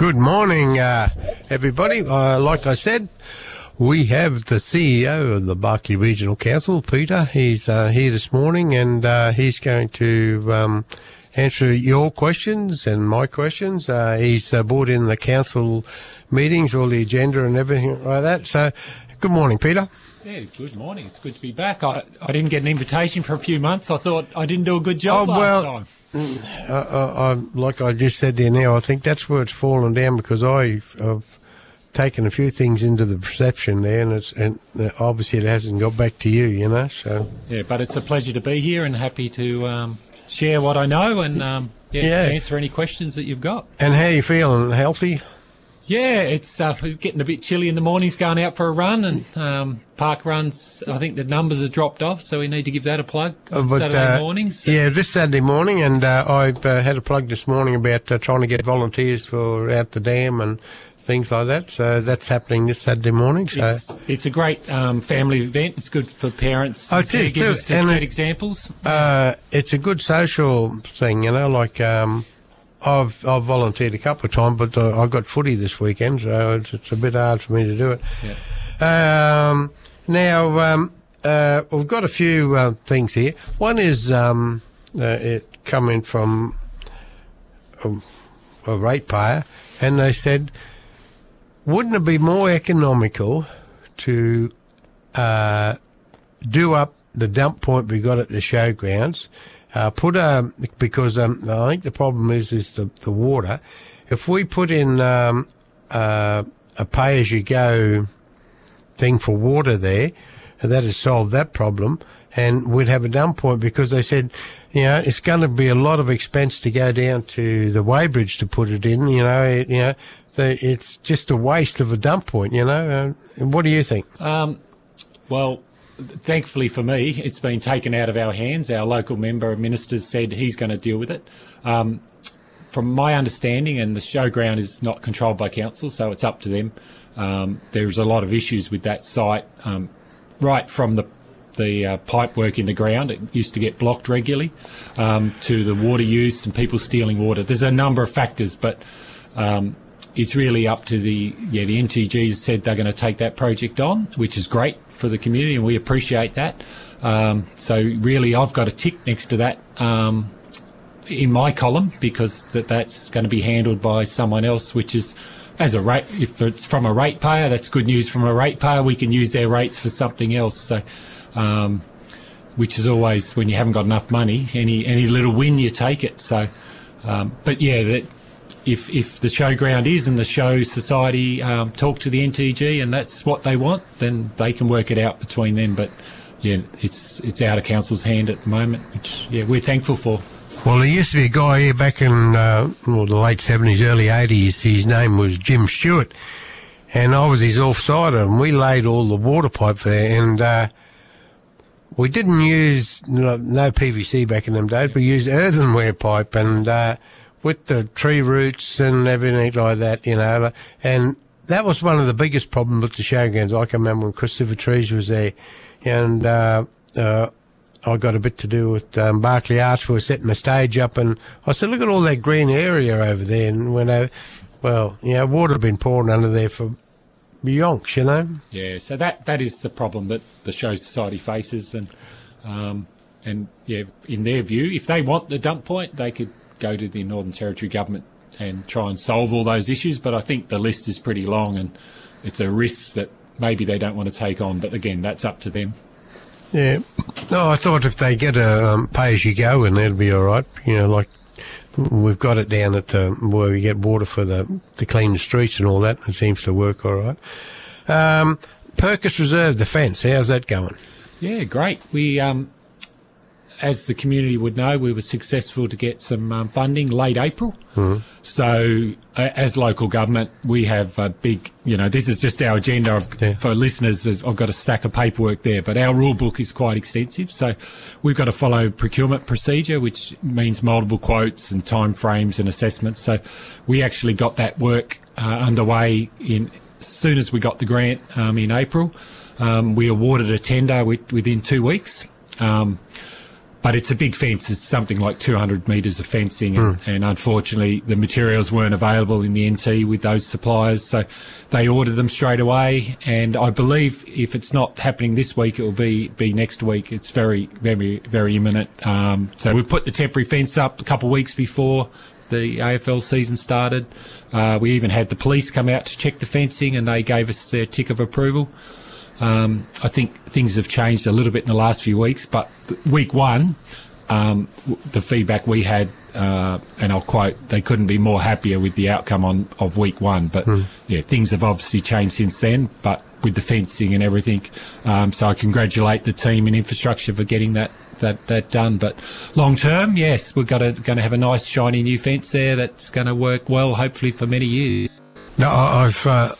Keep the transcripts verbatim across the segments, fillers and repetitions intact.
Good morning, uh, everybody. Uh, like I said, we have the C E O of the Barkly Regional Council, Peter. He's uh, here this morning, and uh, he's going to um, answer your questions and my questions. Uh, he's uh, brought in the council meetings, all the agenda and everything like that. So, good morning, Peter. Yeah, good morning. It's good to be back. I, I didn't get an invitation for a few months. I thought I didn't do a good job oh, last well, time. Uh, uh, I, like I just said there now, I think that's where it's fallen down, because I, I've taken a few things into the reception there, and it's and obviously it hasn't got back to you, you know. So yeah, but it's a pleasure to be here and happy to um, share what I know and um, yeah, yeah. answer any questions that you've got. And how are you feeling? Healthy? Yeah, it's uh, getting a bit chilly in the mornings, going out for a run, and um, park runs, I think the numbers have dropped off, so we need to give that a plug on but, Saturday uh, mornings. Yeah, this Saturday morning, and uh, I've uh, had a plug this morning about uh, trying to get volunteers for out the dam and things like that, so that's happening this Saturday morning. So It's, it's a great um, family event. It's good for parents oh, and it is, too. caregivers to And set it- examples. Uh, it's a good social thing, you know, like um, I've I've volunteered a couple of times, but uh, I've got footy this weekend, so it's, it's a bit hard for me to do it. Yeah. Um, now, um, uh, we've got a few uh, things here. One is um, uh, it coming from a, a ratepayer, and they said, wouldn't it be more economical to uh, do up the dump point we got at the showgrounds, uh, put a, because um, I think the problem is is the, the water. If we put in um, uh, a pay-as-you-go thing for water there, that would solve that problem, and we'd have a dump point, because they said, you know, it's going to be a lot of expense to go down to the Weybridge to put it in, you know, it, you know, the, it's just a waste of a dump point, you know. Uh, what do you think? Um, well, thankfully for me, it's been taken out of our hands. Our local member of ministers said he's going to deal with it. Um, from my understanding, and the showground is not controlled by council, so it's up to them. Um, there's a lot of issues with that site, um, right from the the uh, pipe work in the ground. It used to get blocked regularly, um, to the water use and people stealing water. There's a number of factors, but um, it's really up to the, yeah, the N T Gs said they're going to take that project on, which is great for the community, and we appreciate that. Um, so really, I've got a tick next to that um, in my column, because that, that's going to be handled by someone else, which is, as a rate, if it's from a ratepayer, that's good news from a ratepayer. We can use their rates for something else. So, um, which is always, when you haven't got enough money, any any little win, you take it. So, um, but yeah, that, if if the showground is and the show society um, talk to the N T G and that's what they want, then they can work it out between them. But yeah, it's it's out of council's hand at the moment, which yeah, we're thankful for. Well, there used to be a guy here back in uh, well, the late seventies, early eighties. His name was Jim Stewart, and I was his offsider, and we laid all the water pipe there, and uh, we didn't use no, no P V C back in them days. We used earthenware pipe, and uh, with the tree roots and everything like that, you know, and that was one of the biggest problems with the showgrounds. I can remember when Christopher Trees was there, and uh, uh, I got a bit to do with um, Barkly Arts. We were setting the stage up, and I said, look at all that green area over there. And when I, well, you know, water had been pouring under there for yonks, you know. Yeah, so that that is the problem that the show society faces, and um, and yeah, in their view, if they want the dump point, they could go to the Northern Territory government and try and solve all those issues. But I think the list is pretty long, and it's a risk that maybe they don't want to take on. But again, that's up to them. Yeah. No, I thought if they get a um, pay-as-you-go, and that'll be all right. You know, like we've got it down at the where we get water for the to clean the streets and all that. It seems to work all right. Um, Purkis Reserve Defence, how's that going? Yeah, great. We, um, as the community would know, we were successful to get some um, funding late April. Mm-hmm. So, uh, as local government, we have a big, you know, this is just our agenda. Of, yeah. For listeners, I've got a stack of paperwork there, but our rule book is quite extensive. So, we've got to follow procurement procedure, which means multiple quotes and time frames and assessments. So, we actually got that work uh, underway in as soon as we got the grant um, in April. Um, we awarded a tender with, within two weeks. Um, but it's a big fence. It's something like two hundred metres of fencing, and, mm. and unfortunately the materials weren't available in the N T with those suppliers, so they ordered them straight away. And I believe if it's not happening this week, it will be, be next week. It's very, very, very imminent. Um, so we put the temporary fence up a couple of weeks before the A F L season started. Uh, we even had the police come out to check the fencing, and they gave us their tick of approval. Um, I think things have changed a little bit in the last few weeks, but week one, um, the feedback we had, uh, and I'll quote, they couldn't be more happier with the outcome on of week one. But mm. yeah, things have obviously changed since then, but with the fencing and everything. Um, so I congratulate the team in infrastructure for getting that that, that done. But long term, yes, we're going to going to have a nice shiny new fence there that's going to work well, hopefully for many years. No, I've uh,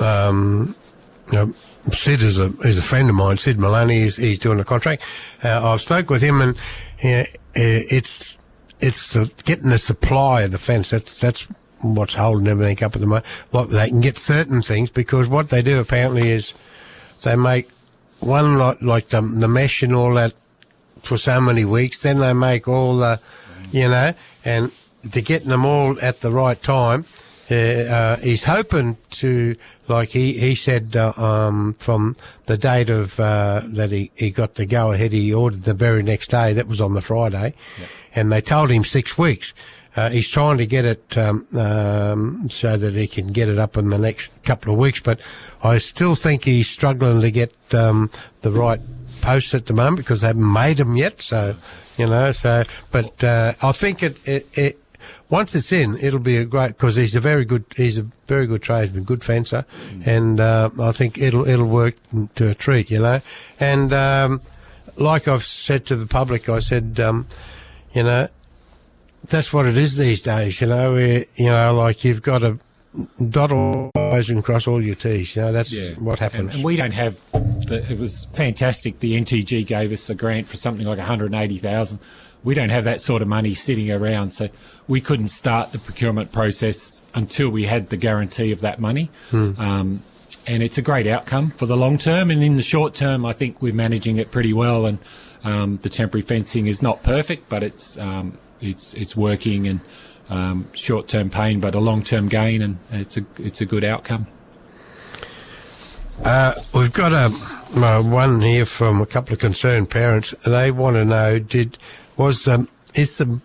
um, you know, Sid is a is a friend of mine. Sid Maloney, he's, he's doing a contract. Uh, I've spoke with him, and uh, it's it's the, getting the supply of the fence. That's that's what's holding everything up at the moment. What they can get certain things, because what they do apparently is they make one like like the the mesh and all that for so many weeks. Then they make all the, you know, and to getting them all at the right time. Uh, uh, he's hoping to, like he, he said, uh, um, from the date of, uh, that he, he got the go ahead, he ordered the very next day. That was on the Friday. Yep. And they told him six weeks. Uh, he's trying to get it, um, um, so that he can get it up in the next couple of weeks. But I still think he's struggling to get, um, the right posts at the moment because they haven't made them yet. So, you know, so, but, uh, I think it, it, it once it's in, it'll be a great, because he's a very good, he's a very good tradesman, good fencer, mm. and uh, I think it'll it'll work to a treat, you know. And um, like I've said to the public, I said, um, you know, that's what it is these days, you know. Where, you know, like you've got to dot all I's and cross all your T's. You know, that's yeah. what happens. And, and we don't have. The, it was fantastic. The N T G gave us a grant for something like one hundred eighty thousand. We don't have that sort of money sitting around, so we couldn't start the procurement process until we had the guarantee of that money. Hmm. Um, and it's a great outcome for the long term. And in the short term, I think we're managing it pretty well. And um, the temporary fencing is not perfect, but it's um, it's it's working, and um, short term pain, but a long term gain, and it's a it's a good outcome. Uh, we've got a uh, one here from a couple of concerned parents. They want to know: Did was um, is the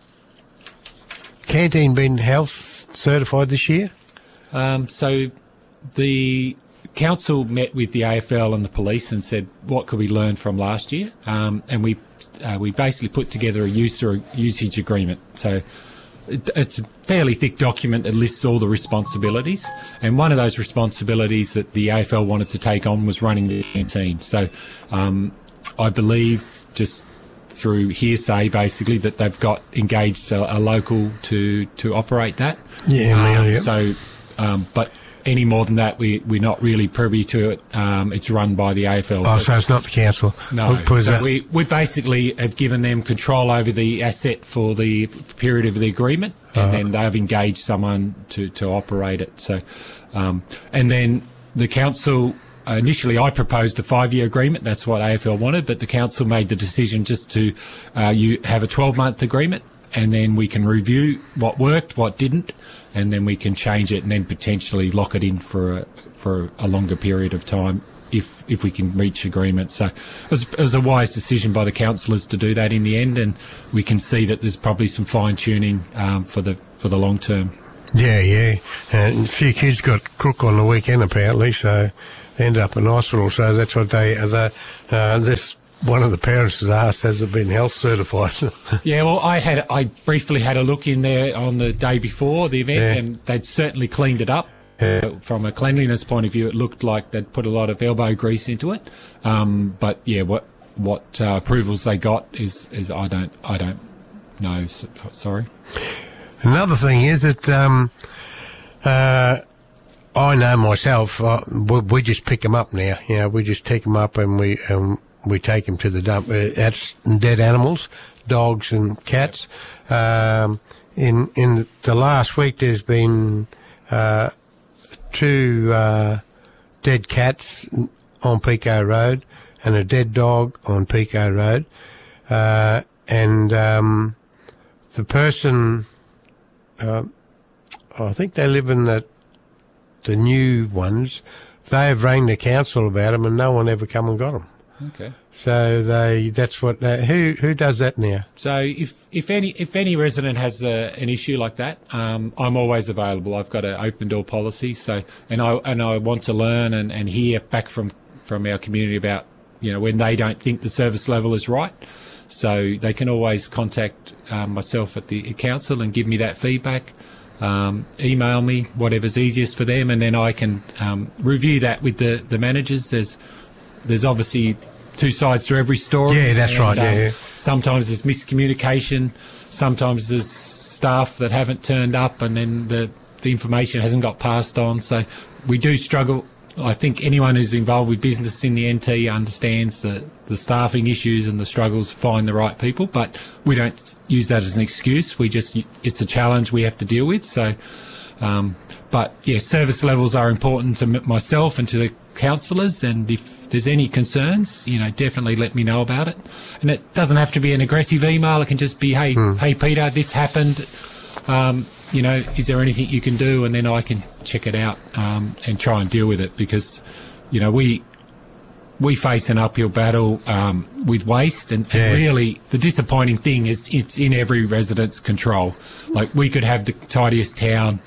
canteen been health certified this year? Um, so the council met with the A F L and the police and said, what could we learn from last year? Um, and we uh, we basically put together a use or usage agreement. So it, it's a fairly thick document that lists all the responsibilities. And one of those responsibilities that the A F L wanted to take on was running the canteen. So um, I believe, just through hearsay, basically, that they've got engaged a, a local to to operate that. Yeah, um, yeah. So, um, but any more than that, we we're not really privy to it. Um, it's run by the A F L. Oh, so, so it's not the council. No. So we we basically have given them control over the asset for the period of the agreement, and uh-huh. then they've engaged someone to to operate it. So, um, and then the council. Uh, initially, I proposed a five-year agreement. That's what A F L wanted, but the council made the decision just to uh, you have a twelve-month agreement, and then we can review what worked, what didn't, and then we can change it and then potentially lock it in for a, for a longer period of time if if we can reach agreement. So it was, it was a wise decision by the councillors to do that in the end, and we can see that there's probably some fine-tuning um, for the for the long term. Yeah, yeah. And a few kids got crook on the weekend apparently, so end up in hospital. So that's what they uh, the, uh, this one of the parents has asked, has it been health certified? Yeah, well, I had I briefly had a look in there on the day before the event, yeah. and they'd certainly cleaned it up. Yeah. Uh, from a cleanliness point of view, it looked like they'd put a lot of elbow grease into it. Um, but yeah, what what uh, approvals they got is is I don't I don't know. So, sorry. Another thing is that um, uh, I know myself. Uh, we, we just pick them up now. You know, we just take them up and we um, we take them to the dump. Uh, that's dead animals, dogs and cats. Um, in in the last week, there's been uh, two uh, dead cats on Pico Road and a dead dog on Pico Road. Uh, and um, the person, uh, I think they live in the the new ones. They have rang the council about them, and no one ever come and got them. Okay. So they that's what they, who who does that now? So if if any if any resident has a, an issue like that, um, I'm always available. I've got an open door policy. So and I and I want to learn and, and hear back from, from our community about, you know, when they don't think the service level is right. So they can always contact um, myself at the council and give me that feedback. Um, email me, whatever's easiest for them, and then I can um, review that with the, the managers. There's there's obviously two sides to every story. Yeah, that's and, right. um, Yeah. Sometimes there's miscommunication. Sometimes there's staff that haven't turned up, and then the the information hasn't got passed on. So we do struggle. I think anyone who's involved with business in the N T understands the, the staffing issues and the struggles to find the right people, but we don't use that as an excuse. We just, it's a challenge we have to deal with. So, um, but yeah, service levels are important to m- myself and to the councillors, and if there's any concerns, you know, definitely let me know about it. And it doesn't have to be an aggressive email. It can just be, hey, mm. hey, Peter, this happened. Um, you know, is there anything you can do? And then I can check it out um, and try and deal with it, because, you know, we we face an uphill battle um, with waste, and, yeah. and really the disappointing thing is it's in every resident's control. Like, we could have the tidiest town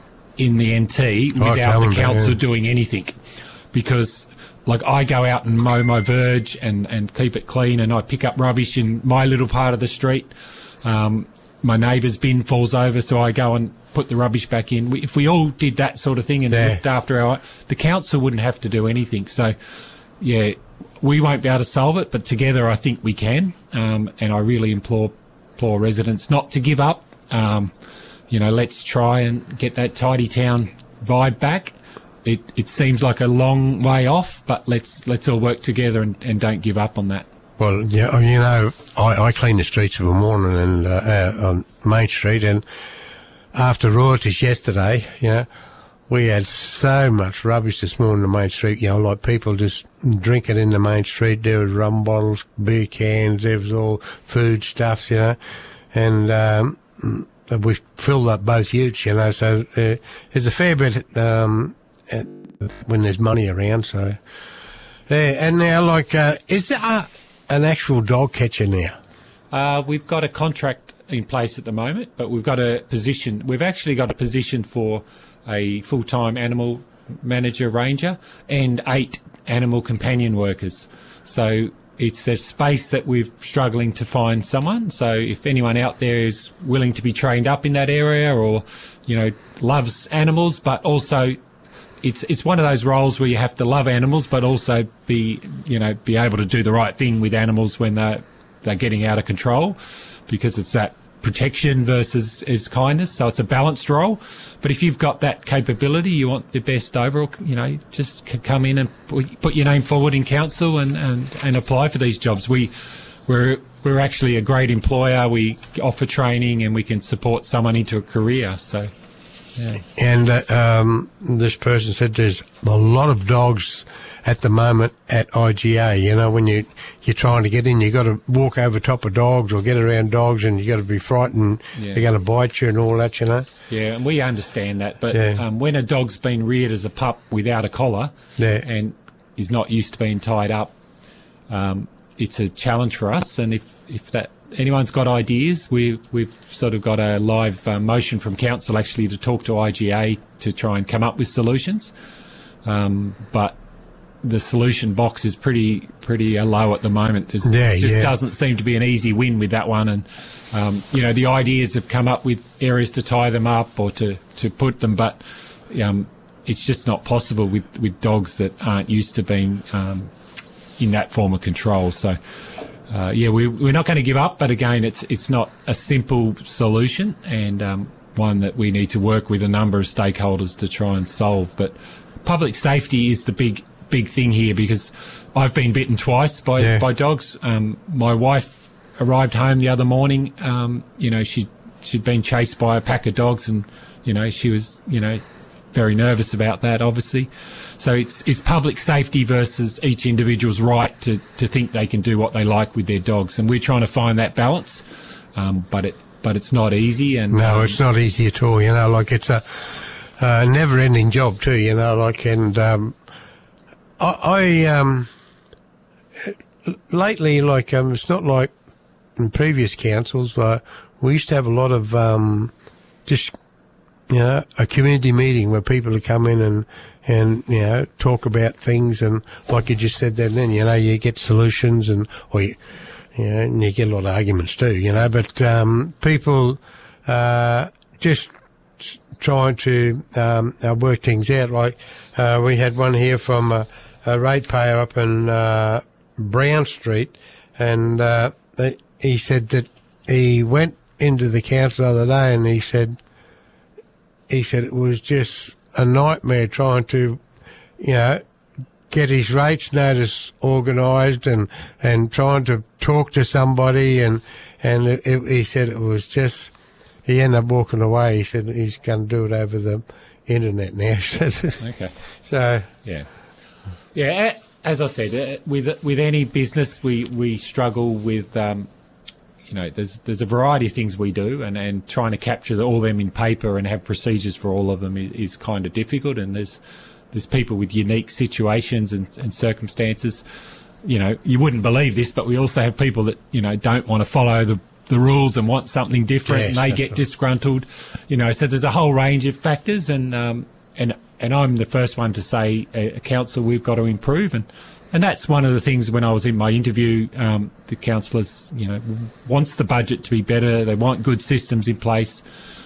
in the N T without oh, the council yeah. doing anything, because like I go out and mow my verge and, and keep it clean, and I pick up rubbish in my little part of the street. Um, my neighbour's bin falls over, so I go and put the rubbish back in. We, if we all did that sort of thing and yeah. looked after our, the council wouldn't have to do anything. So, yeah, we won't be able to solve it, but together I think we can. Um, and I really implore, implore residents not to give up. Um, you know, let's try and get that tidy town vibe back. It, it seems like a long way off, but let's let's all work together and, and don't give up on that. Well, yeah, you know, I, I clean the streets of a morning and uh, uh, on Main Street, and after royalties yesterday, you know, we had so much rubbish this morning on Main Street. You know, like people just drinking in the Main Street. There was rum bottles, beer cans, there was all food stuff, you know, and um, we filled up both utes, you know. So uh, there's a fair bit um, when there's money around. So yeah, and now like, uh, is there uh, an actual dog catcher now? Uh, we've got a contract in place at the moment, but we've got a position. We've actually got a position for a full-time animal manager ranger and eight animal companion workers. So it's a space that we're struggling to find someone. So if anyone out there is willing to be trained up in that area, or, you know, loves animals, but also It's it's one of those roles where you have to love animals, but also be you know be able to do the right thing with animals when they're they're getting out of control, because it's that protection versus is kindness. So it's a balanced role. But if you've got that capability, you want the best overall, you know, just c- come in and put, put your name forward in council and, and, and apply for these jobs. We we're we're actually a great employer. We offer training and we can support someone into a career. So. Yeah. And uh, um, this person said there's a lot of dogs at the moment at I G A. You know, when you, you're trying to get in, you got to walk over top of dogs or get around dogs, and you got to be frightened yeah. they're going to bite you and all that, you know. Yeah, and we understand that. But yeah. um, when a dog's been reared as a pup without a collar yeah. and is not used to being tied up, um, it's a challenge for us. And if, if that anyone's got ideas, we, we've sort of got a live uh, motion from council actually to talk to I G A to try and come up with solutions. Um, but the solution box is pretty pretty uh, low at the moment. There's, yeah, it just yeah. doesn't seem to be an easy win with that one. And, um, you know, the ideas have come up with areas to tie them up or to, to put them, but um, it's just not possible with, with dogs that aren't used to being um, in that form of control. So, Uh, yeah, we, we're not going to give up, but again, it's it's not a simple solution, and um, one that we need to work with a number of stakeholders to try and solve. But public safety is the big big thing here, because I've been bitten twice by yeah. by dogs. Um, my wife arrived home the other morning. Um, you know, she she'd been chased by a pack of dogs, and you know she was you know very nervous about that, obviously. So it's it's public safety versus each individual's right to, to think they can do what they like with their dogs, and we're trying to find that balance. Um, but it but it's not easy. And no, um, it's not easy at all. You know, like it's a, a never-ending job too. You know, like and um, I, I um, lately, like um, it's not like in previous councils, but we used to have a lot of um, just you know a community meeting where people would come in and and you know talk about things, and like you just said then, then you know you get solutions and or you. You know, and you get a lot of arguments too, you know, but um, people uh, just trying to um, uh, work things out. Like uh, we had one here from a, a ratepayer up in uh, Brown Street, and uh, they, he said that he went into the council the other day, and he said he said it was just a nightmare trying to, you know, get his rates notice organised and, and trying to talk to somebody, and and it, it, he said it was just, he ended up walking away. He said he's going to do it over the internet now. Okay. So yeah, yeah. As I said, with with any business, we we struggle with. Um, you know, there's there's a variety of things we do, and, and trying to capture all of them in paper and have procedures for all of them is, is kind of difficult. And there's There's people with unique situations and, and circumstances. You know, you wouldn't believe this, but we also have people that, you know, don't want to follow the, the rules and want something different, yes, and they get right. disgruntled. You know, so there's a whole range of factors, and um, and and I'm the first one to say, a, a council, we've got to improve. And, and that's one of the things when I was in my interview, um, the councillors, you know, wants the budget to be better. They want good systems in place.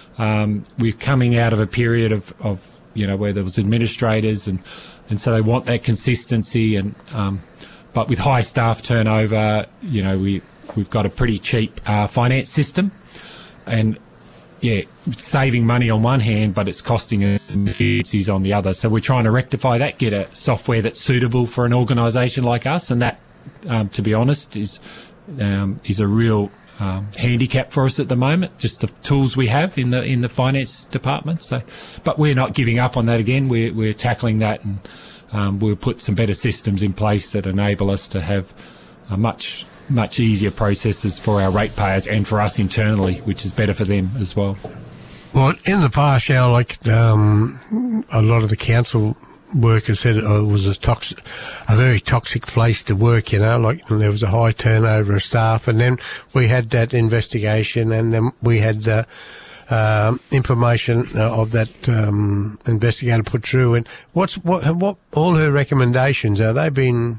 Um, we're coming out of a period of, of you know, where there was administrators, and, and so they want that consistency. And um, but with high staff turnover, you know, we we've got a pretty cheap uh, finance system, and yeah, it's saving money on one hand, but it's costing us efficiencies on the other. So we're trying to rectify that, get a software that's suitable for an organisation like us, and that, um, to be honest, is um, is a real Um, handicap for us at the moment, just the tools we have in the in the finance department. So, but we're not giving up on that again. We're we're tackling that, and um, we'll put some better systems in place that enable us to have a much much easier processes for our ratepayers and for us internally, which is better for them as well. Well, in the past, yeah, like um, a lot of the council workers said it was a toxic, a very toxic place to work, you know, like there was a high turnover of staff, and then we had that investigation, and then we had the uh, information of that um, investigator put through. And what's what what all her recommendations are they been?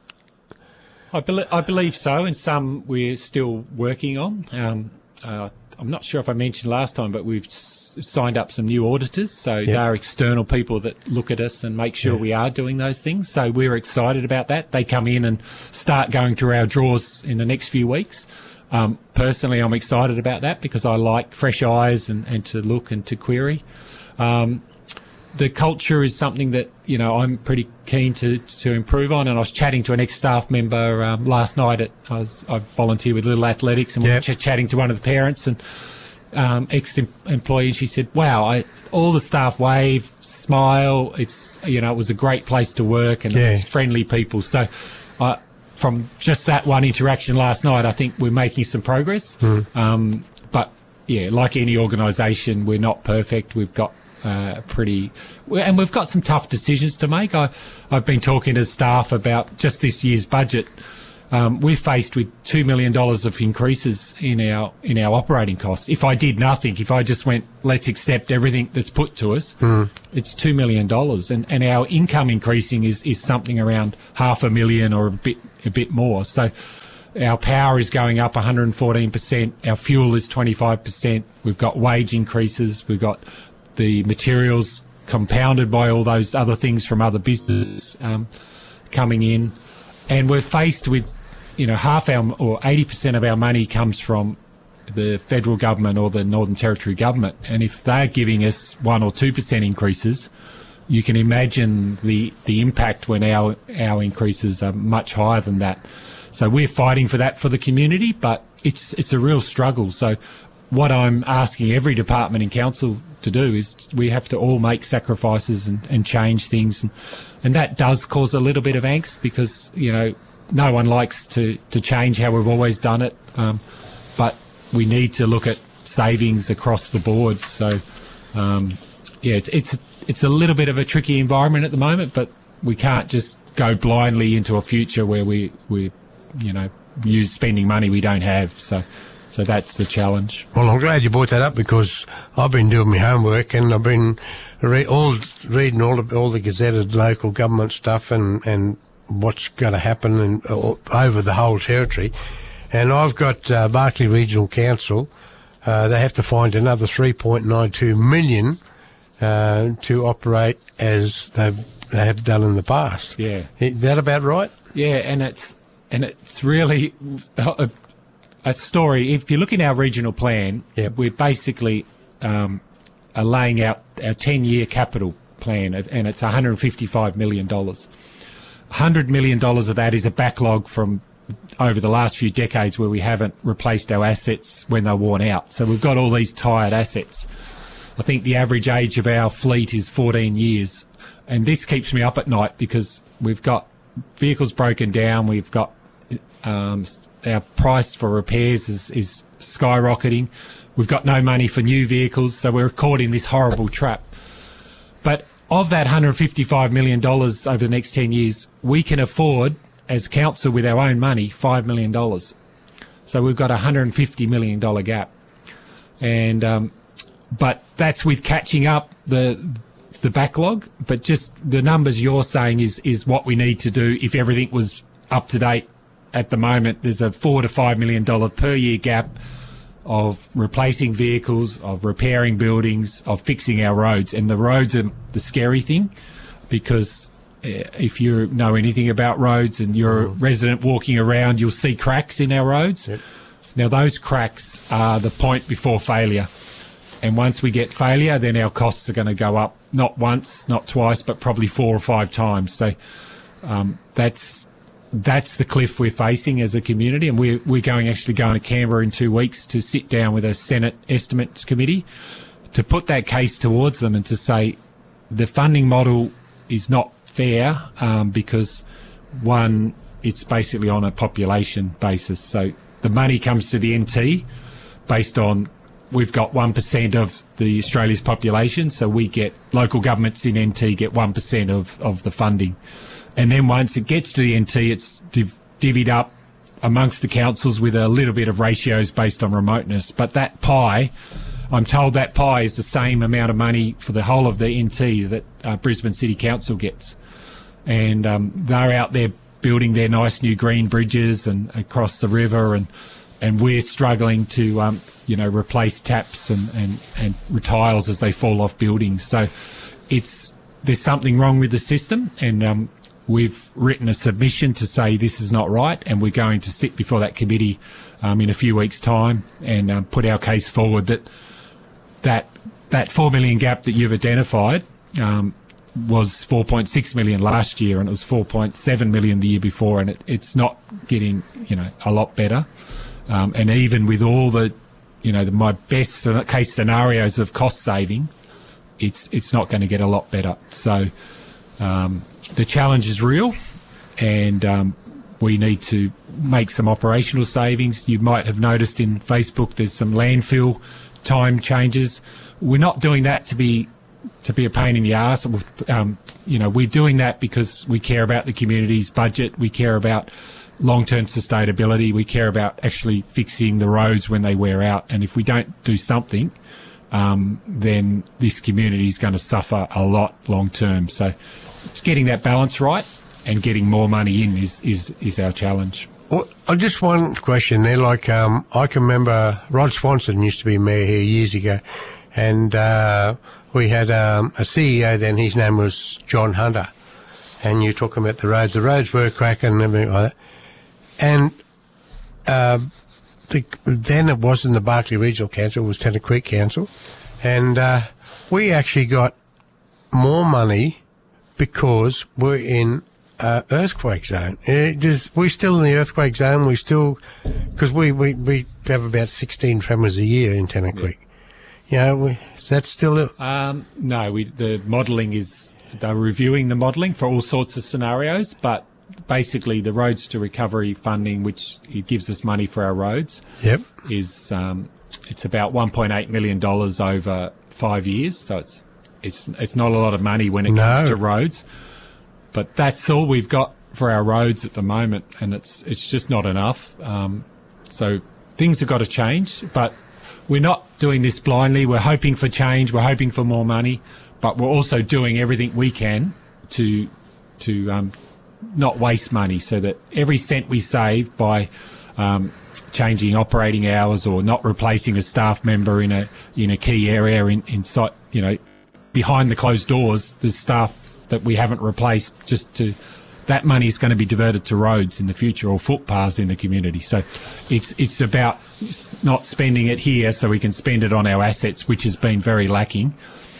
I, be- I believe so, and some we're still working on. Um, uh, I'm not sure if I mentioned last time, but we've s- signed up some new auditors. So yep. They are external people that look at us and make sure yeah. we are doing those things. So we're excited about that. They come in and start going through our drawers in the next few weeks. Um, personally, I'm excited about that because I like fresh eyes and, and to look and to query. Um, the culture is something that, you know, I'm pretty keen to, to improve on. And I was chatting to an ex-staff member um, last night. At I, was, I volunteer with Little Athletics, and yep. we were ch- chatting to one of the parents and um, ex-employee, and she said, wow, I, all the staff wave, smile. It's, you know, it was a great place to work, and yeah. it's friendly people. So uh, from just that one interaction last night, I think we're making some progress. Mm. Um, but, yeah, like any organisation, we're not perfect. We've got Uh, pretty, and we've got some tough decisions to make. I, I've been talking to staff about just this year's budget. Um, we're faced with two million dollars of increases in our in our operating costs. If I did nothing, if I just went, let's accept everything that's put to us, mm. it's two million dollars, and and our income increasing is is something around half a million or a bit a bit more. So our power is going up one hundred fourteen percent. Our fuel is twenty-five percent. We've got wage increases. We've got the materials compounded by all those other things from other businesses um, coming in. And we're faced with, you know, half our or eighty percent of our money comes from the federal government or the Northern Territory government. And if they're giving us one or two percent increases, you can imagine the, the impact when our, our increases are much higher than that. So we're fighting for that for the community, but it's, it's a real struggle. So what I'm asking every department in council to do is we have to all make sacrifices and, and change things. And, and that does cause a little bit of angst because, you know, no one likes to, to change how we've always done it. Um, but we need to look at savings across the board. So, um, yeah, it's, it's, it's a little bit of a tricky environment at the moment, but we can't just go blindly into a future where we, we, you know, use spending money we don't have. So, so that's the challenge. Well, I'm glad you brought that up because I've been doing my homework and I've been re- all reading all the, all the gazetted local government stuff and, and what's going to happen in, uh, over the whole territory. And I've got uh, Barkly Regional Council. Uh, they have to find another three point nine two million uh, to operate as they've, they have done in the past. Yeah. Is that about right? Yeah, and it's and it's really a, a story. If you look in our regional plan, yep. we're basically um, are laying out our ten-year capital plan, and it's one hundred fifty-five million dollars. one hundred million dollars of that is a backlog from over the last few decades where we haven't replaced our assets when they're worn out. So we've got all these tired assets. I think the average age of our fleet is fourteen years. And this keeps me up at night because we've got vehicles broken down. We've got um, our price for repairs is, is skyrocketing. We've got no money for new vehicles. So we're caught in this horrible trap. But of that one hundred fifty-five million dollars over the next ten years, we can afford, as council with our own money, five million dollars. So we've got a one hundred fifty million dollars gap. And, um, but that's with catching up the, the backlog, but just the numbers you're saying is, is what we need to do if everything was up to date at the moment. There's a four to five million dollars per year gap of replacing vehicles, of repairing buildings, of fixing our roads. And the roads are the scary thing because if you know anything about roads and you're a resident walking around, you'll see cracks in our roads. Yep. Now, those cracks are the point before failure. And once we get failure, then our costs are going to go up, not once, not twice, but probably four or five times. So um, that's that's the cliff we're facing as a community. And we're, we're going actually going to Canberra in two weeks to sit down with a Senate Estimates Committee to put that case towards them and to say the funding model is not fair um, because, one, it's basically on a population basis. So the money comes to the N T based on we've got one percent of the Australia's population, so we get, local governments in N T get one percent of, of the funding. And then once it gets to the N T, it's div- divvied up amongst the councils with a little bit of ratios based on remoteness. But that pie, I'm told that pie is the same amount of money for the whole of the N T that uh, Brisbane City Council gets. And um, they're out there building their nice new green bridges and across the river, and and we're struggling to, um, you know, replace taps and, and, and tiles as they fall off buildings. So it's there's something wrong with the system, and um, we've written a submission to say this is not right, and we're going to sit before that committee um, in a few weeks' time and um, put our case forward that that that four million gap that you've identified um, was four point six million last year, and it was four point seven million the year before, and it, it's not getting, you know, a lot better. Um, and even with all the, you know, the, my best case scenarios of cost saving, it's it's not going to get a lot better. So um, the challenge is real, and um, we need to make some operational savings. You might have noticed in Facebook there's some landfill time changes. We're not doing that to be to be a pain in the arse. Um, you know, we're doing that because we care about the community's budget. We care about long-term sustainability. We care about actually fixing the roads when they wear out. And if we don't do something, um, then this community is going to suffer a lot long-term. So it's getting that balance right and getting more money in is, is, is our challenge. Well, just one question there. Like, um, I can remember Rod Swanson used to be mayor here years ago, and uh, we had um, a C E O then. His name was John Hunter, and you're talking about the roads. The roads were cracking and everything like that. And uh, the, then it wasn't the Barkly Regional Council, it was Tennant Creek Council. And uh, we actually got more money because we're in uh, earthquake zone. It is, we're still in the earthquake zone. We still, because we, we, we have about sixteen tremors a year in Tennant Yeah. Creek. You know, we, is that still it? Um, no, we, the modelling is, they're reviewing the modelling for all sorts of scenarios, but basically the Roads to Recovery funding, which it gives us money for our roads, Yep. is um, it's about one point eight million dollars over five years. So it's it's it's not a lot of money when it No. comes to roads, but that's all we've got for our roads at the moment, and it's it's just not enough. Um, so things have got to change, but we're not doing this blindly. We're hoping for change. We're hoping for more money, but we're also doing everything we can to to um, not waste money, so that every cent we save by um, changing operating hours or not replacing a staff member in a in a key area in, in site, you know, behind the closed doors, there's staff that we haven't replaced, just to that money is going to be diverted to roads in the future or footpaths in the community. So it's it's about not spending it here so we can spend it on our assets, which has been very lacking.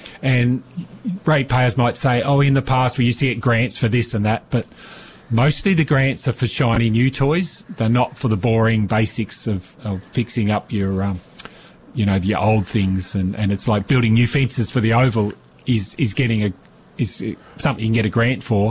And ratepayers might say, oh, in the past we used to get grants for this and that, but mostly the grants are for shiny new toys. They're not for the boring basics of, of fixing up your, um, you know, the old things. And, and it's like building new fences for the Oval is, is getting a, is something you can get a grant for.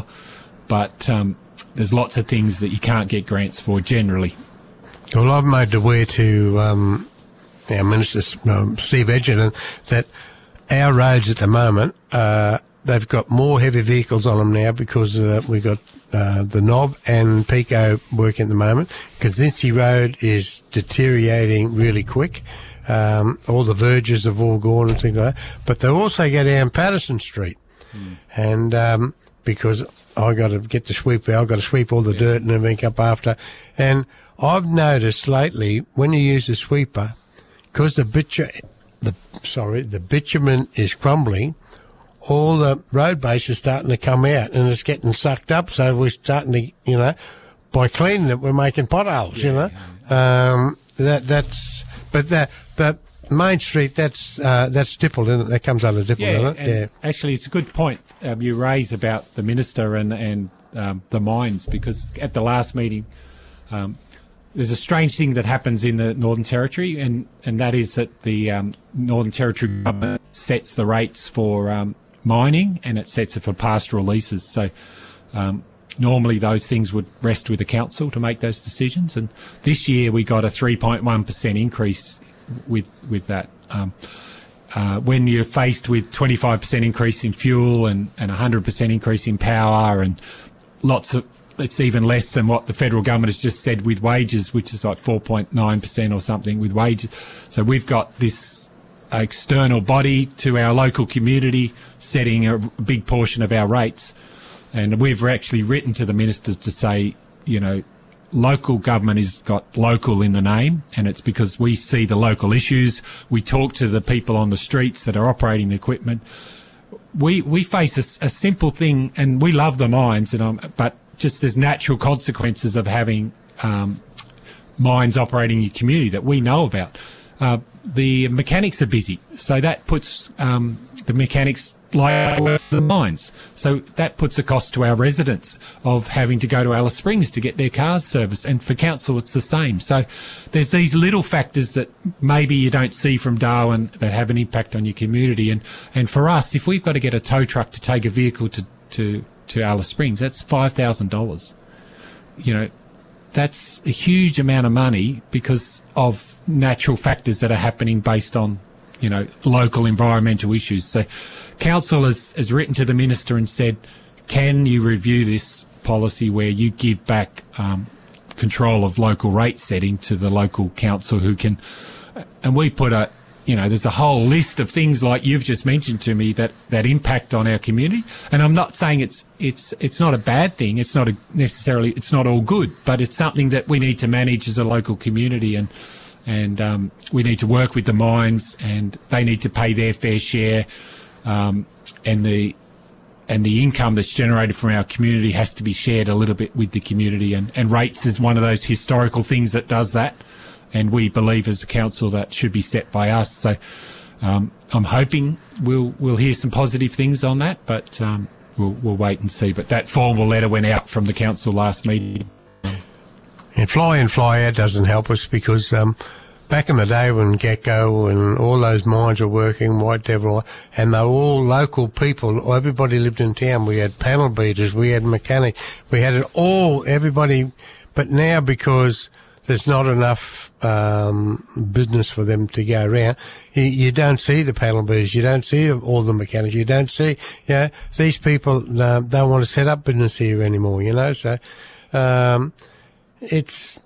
But um, there's lots of things that you can't get grants for generally. Well, I've made aware to um, our Minister, um, Steve Edgerton, that our roads at the moment, uh, they've got more heavy vehicles on them now because uh, we've got uh, the Knob and Pico working at the moment. Kazinski Road is deteriorating really quick. Um, all the verges have all gone and things like that. But they also go down Patterson Street. Mm. And um, because I got to get the sweeper, I've got to sweep all the yeah. dirt and everything up after. And I've noticed lately when you use the sweeper, because the bitumen, the sorry, the bitumen is crumbling, all the road base is starting to come out and it's getting sucked up. So we're starting to, you know, by cleaning it, we're making potholes. Yeah, you know, yeah. um, that that's but that but Main Street, that's uh, that's stippled, isn't it? That comes under Dipple, yeah, doesn't it? And yeah. Actually, it's a good point um, you raise about the minister and and um, the mines, because at the last meeting, um, there's a strange thing that happens in the Northern Territory, and, and that is that the um, Northern Territory government sets the rates for um, mining, and it sets it for pastoral leases. So um, normally those things would rest with the council to make those decisions, and this year we got a three point one percent increase with with that. Um, uh, when you're faced with twenty-five percent increase in fuel and, and one hundred percent increase in power and lots of, it's even less than what the federal government has just said with wages, which is like four point nine percent or something with wages. So we've got this external body to our local community setting a big portion of our rates. And we've actually written to the ministers to say, you know, local government has got local in the name, and it's because we see the local issues. We talk to the people on the streets that are operating the equipment. We we face a, a simple thing, and we love the mines, and um, but just there's natural consequences of having um, mines operating in your community that we know about. Uh, the mechanics are busy, so that puts um, the mechanics like the mines. So that puts a cost to our residents of having to go to Alice Springs to get their cars serviced, and for council it's the same. So there's these little factors that maybe you don't see from Darwin that have an impact on your community. And, and for us, if we've got to get a tow truck to take a vehicle to, to, to Alice Springs, that's five thousand dollars. You know, that's a huge amount of money because of natural factors that are happening based on, you know, local environmental issues. So council has, has written to the minister and said, can you review this policy where you give back um, control of local rate setting to the local council who can, and we put a, you know, there's a whole list of things like you've just mentioned to me that, that impact on our community. And I'm not saying it's, it's, it's not a bad thing. It's not a necessarily, it's not all good, but it's something that we need to manage as a local community. And, and, um, we need to work with the mines, and they need to pay their fair share. Um, and the, and the income that's generated from our community has to be shared a little bit with the community. And, and rates is one of those historical things that does that. And we believe as a council that should be set by us. So um, I'm hoping we'll we'll hear some positive things on that. But um, we'll, we'll wait and see. But that formal letter went out from the council last meeting. And fly in, fly out doesn't help us because um, back in the day when Gecko and all those mines were working, White Devil, and they were all local people, everybody lived in town. We had panel beaters, we had mechanics, we had it all, everybody. But now because there's not enough um, business for them to go around, you, you don't see the panel beaters, you don't see all the mechanics, you don't see, you know, these people uh, don't want to set up business here anymore, you know, so um, it's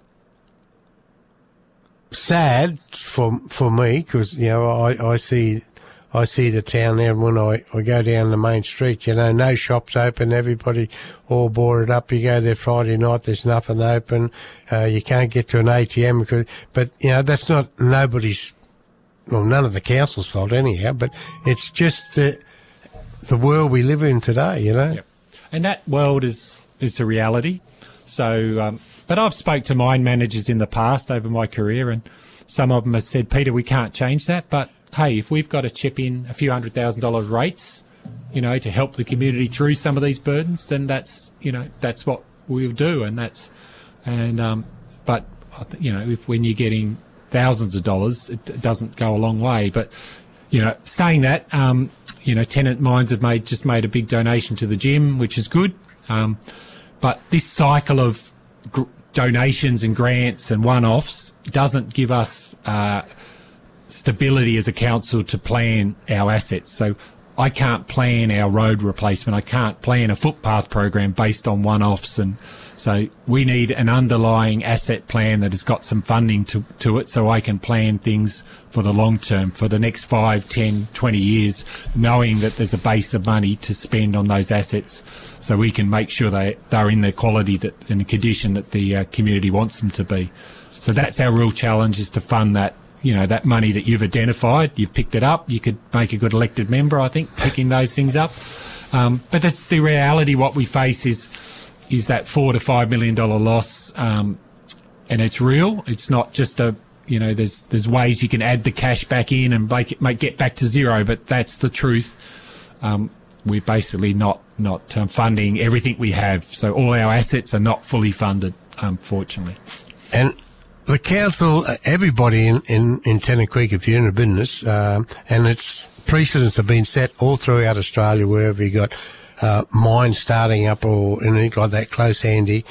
sad for for me because, you know, I, I see I see the town there when I, I go down the main street, you know, no shops open, everybody all boarded up. You go there Friday night, there's nothing open. Uh, you can't get to an A T M because, but, you know, that's not nobody's, well, none of the council's fault anyhow, but it's just the, the world we live in today, you know. Yep. And that world is, is the reality. So, um, but I've spoke to mine managers in the past over my career, and some of them have said, Peter, we can't change that, but hey, if we've got to chip in a few hundred thousand dollars rates, you know, to help the community through some of these burdens, then that's, you know, that's what we'll do. And that's, and, um, but, you know, if when you're getting thousands of dollars, it doesn't go a long way. But, you know, saying that, um, you know, Tenant Mines have made, just made a big donation to the gym, which is good. Um, but this cycle of gr- donations and grants and one-offs doesn't give us, uh, stability as a council to plan our assets. So I can't plan our road replacement. I can't plan a footpath program based on one-offs. And so we need an underlying asset plan that has got some funding to, to it so I can plan things for the long term, for the next five, ten, twenty years, knowing that there's a base of money to spend on those assets so we can make sure they, they're in the quality that, in the condition that the uh, community wants them to be. So that's our real challenge, is to fund that. You know, that money that you've identified, you've picked it up. You could make a good elected member, I think, picking those things up. Um, but that's the reality. What we face is is that four to five million dollar loss, um, and it's real. It's not just a, you know, there's there's ways you can add the cash back in and make it make get back to zero, but that's the truth. Um, we're basically not not um, funding everything we have, so all our assets are not fully funded, unfortunately. And the council, everybody in, in, in Tennant Creek, if you're in a business, um, and its precedents have been set all throughout Australia, wherever you got uh, mines starting up or anything like that close handy,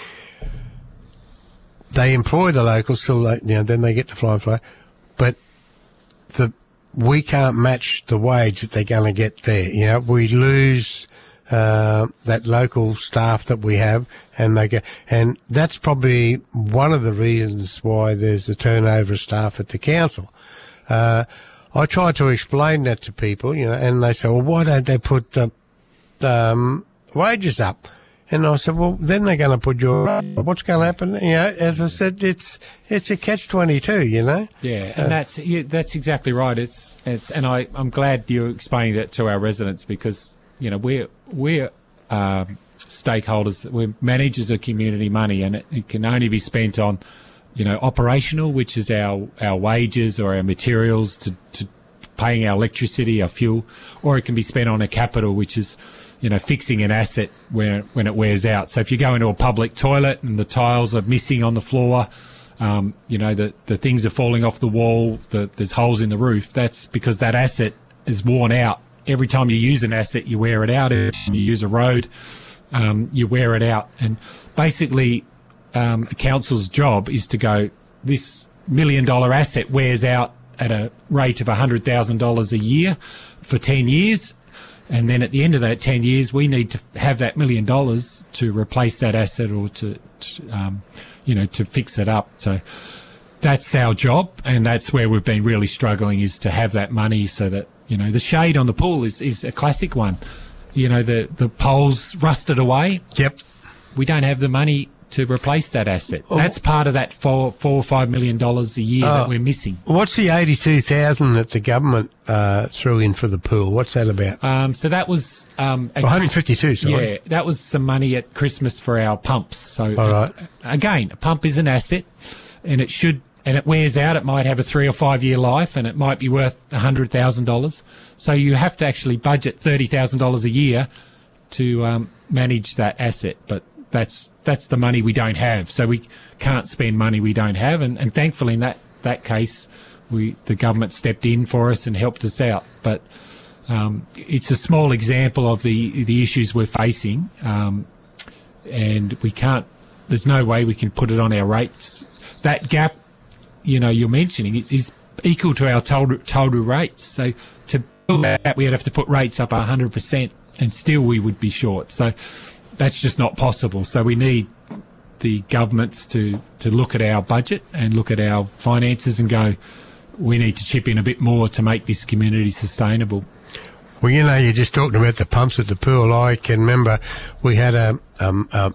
they employ the locals till they, you know, then they get to fly and fly. But the we can't match the wage that they're going to get there. You know, we lose uh, that local staff that we have, and they get, and that's probably one of the reasons why there's a turnover of staff at the council. Uh, I try to explain that to people, you know, and they say, well, why don't they put the um, wages up? And I said, well, then they're going to put your, what's going to happen? You know, as I said, it's it's a catch twenty-two, you know. Yeah, and uh, that's yeah, that's exactly right. It's it's, and I I'm glad you're explaining that to our residents, because you know we're we're um, stakeholders, we're managers of community money, and it, it can only be spent on, you know, operational, which is our our wages or our materials to to paying our electricity, our fuel, or it can be spent on a capital, which is, you know, fixing an asset when when it wears out. So if you go into a public toilet and the tiles are missing on the floor, um, you know, the, the things are falling off the wall, the, there's holes in the roof, that's because that asset is worn out. Every time you use an asset, you wear it out. Every time you use a road, um, you wear it out. And basically, um, a council's job is to go, this million dollar asset wears out at a rate of one hundred thousand dollars a year for ten years. And then at the end of that ten years, we need to have that million dollars to replace that asset or to, to um, you know, to fix it up. So that's our job, and that's where we've been really struggling, is to have that money so that, you know, the shade on the pool is, is a classic one. You know, the, the poles rusted away. Yep. We don't have the money to replace that asset. Oh. That's part of that four, four or five million dollars a year oh. that we're missing. What's the eighty-two thousand that the government uh, threw in for the pool? What's that about? Um, so that was um, one hundred fifty-two. Sorry. Yeah, that was some money at Christmas for our pumps. So all right. uh, again, a pump is an asset, and it should, and it wears out. It might have a three or five year life, and it might be worth a hundred thousand dollars. So you have to actually budget thirty thousand dollars a year to um, manage that asset, but that's that's the money we don't have. So we can't spend money we don't have, and, and thankfully in that, that case, we the government stepped in for us and helped us out. But um, it's a small example of the the issues we're facing, um, and we can't. There's no way we can put it on our rates. That gap, you know, you're mentioning is, is equal to our total total rates. So to build that, we'd have to put rates up one hundred percent, and still we would be short. So that's just not possible. So we need the governments to, to look at our budget and look at our finances and go, we need to chip in a bit more to make this community sustainable. Well, you know, you're just talking about the pumps at the pool. I can remember we had a, um, a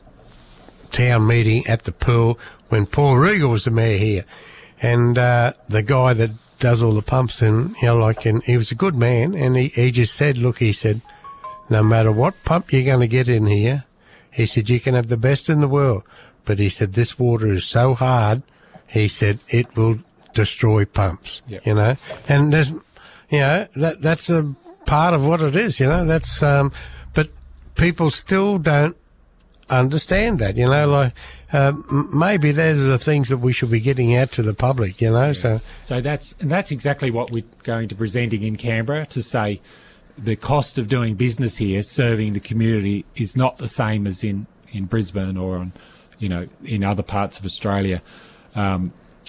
town meeting at the pool when Paul Riegel was the mayor here. And uh, the guy that does all the pumps, and, you know, like, and he was a good man, and he, he just said, look, he said, no matter what pump you're going to get in here, he said, you can have the best in the world. But he said, this water is so hard, he said, it will destroy pumps, yep. you know. And there's, you know, that that's a part of what it is, you know. That's, um, but people still don't understand that, you know, like, uh, m- maybe those are the things that we should be getting out to the public, you know. Yeah. So, so that's, and that's exactly what we're going to presenting in Canberra, to say, the cost of doing business here, serving the community, is not the same as in, in Brisbane or on, you know, in other parts of Australia. Um,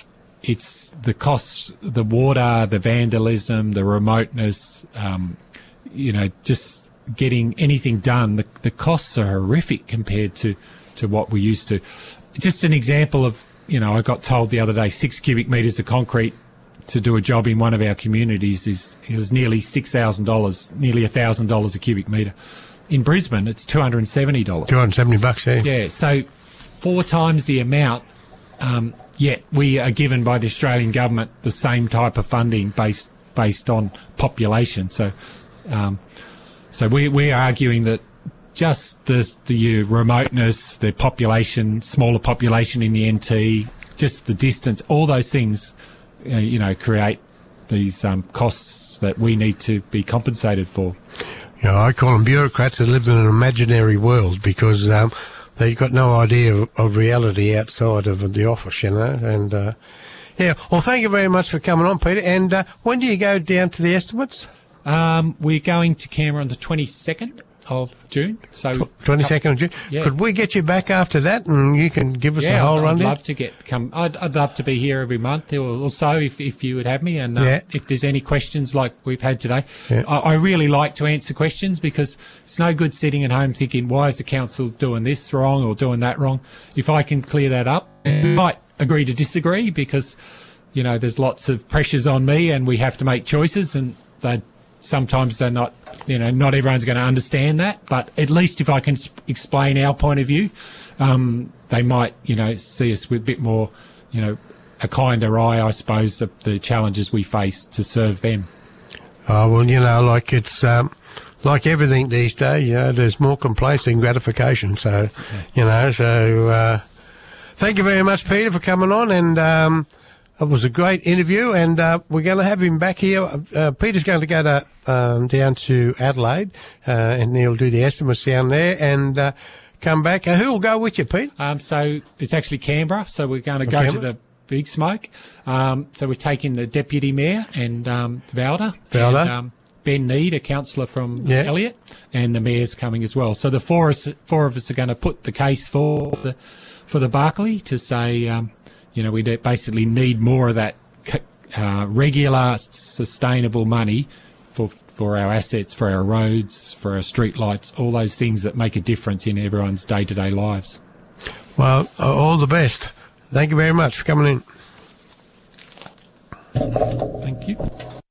it's the costs, the water, the vandalism, the remoteness, um, you know, just getting anything done. The, the costs are horrific compared to, to what we used to. Just an example of, you know, I got told the other day, six cubic metres of concrete to do a job in one of our communities is it was nearly six thousand dollars, nearly a thousand dollars a cubic metre. In Brisbane, it's two hundred and seventy dollars. Two hundred and seventy bucks, yeah. Yeah, so four times the amount. Um, yet we are given by the Australian government the same type of funding based based on population. So, um, so we we're arguing that just the the remoteness, the population, smaller population in the N T, just the distance, all those things, uh, you know, create these um, costs that we need to be compensated for. You know, I call them bureaucrats that live in an imaginary world, because um, they've got no idea of, of reality outside of the office, you know. And uh, yeah, well, thank you very much for coming on, Peter. And uh, when do you go down to the estimates? Um, we're going to Canberra on the twenty-second of June. So twenty-second of June. Yeah. Could we get you back after that, and you can give us yeah, a whole I'd, rundown? I'd love to get come. I'd, I'd love to be here every month or, or so if if you would have me. And uh, yeah. if there's any questions like we've had today, yeah. I, I really like to answer questions, because it's no good sitting at home thinking, why is the council doing this wrong or doing that wrong? If I can clear that up, and we might agree to disagree, because you know there's lots of pressures on me, and we have to make choices, and they sometimes they're not. You know, not everyone's going to understand that, but at least if I can sp- explain our point of view, um, they might, you know, see us with a bit more, you know, a kinder eye, I suppose, of the challenges we face to serve them. Oh, well, you know, like it's um, like everything these days, you know, there's more complaints than gratification. So, yeah. you know, so uh, thank you very much, Peter, for coming on, and um, it was a great interview, and uh, we're going to have him back here. Uh, Peter's going to go to, um, down to Adelaide, uh, and he'll do the estimates down there and uh, come back. Uh, who will go with you, Pete? Um, so it's actually Canberra, so we're going to go Canberra? to the Big Smoke. Um, so we're taking the Deputy Mayor and um, Valda. Valda. And, um, Ben Need, a councillor from yeah. Elliot, and the Mayor's coming as well. So the four, us, four of us are going to put the case for the, for the Barkly to say... Um, You know, we basically need more of that uh, regular, sustainable money for for our assets, for our roads, for our street lights, all those things that make a difference in everyone's day-to-day lives. Well, all the best. Thank you very much for coming in. Thank you.